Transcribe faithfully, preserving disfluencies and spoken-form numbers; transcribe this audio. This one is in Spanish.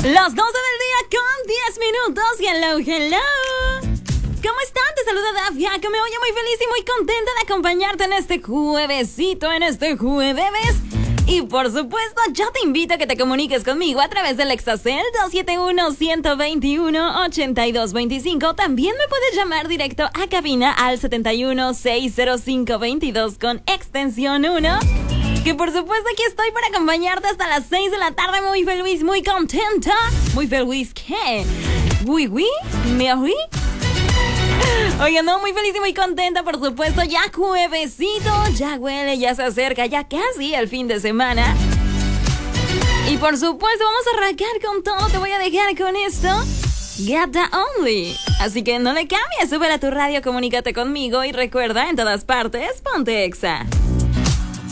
Las doce del día con diez minutos. Hello, hello. ¿Cómo están? Te saluda Dafia, que me oye muy feliz y muy contenta de acompañarte en este juevesito, en este jueves. Y por supuesto, yo te invito a que te comuniques conmigo a través del Exacel dos siete uno, uno dos uno, ocho dos dos cinco. También me puedes llamar directo a cabina al siete uno, seis cero cinco, veintidós con extensión uno. Que por supuesto aquí estoy para acompañarte hasta las seis de la tarde, muy feliz, muy contenta. Muy feliz, ¿qué? ¿Oui, oui? ¿Me oí? Oigan, no, muy feliz y muy contenta, por supuesto. Ya juevesito, ya huele, ya se acerca, ya casi el fin de semana. Y por supuesto vamos a arrancar con todo. Te voy a dejar con esto, Get the Only. Así que no le cambies, sube a tu radio, comunícate conmigo. Y recuerda, en todas partes, ponte Exa.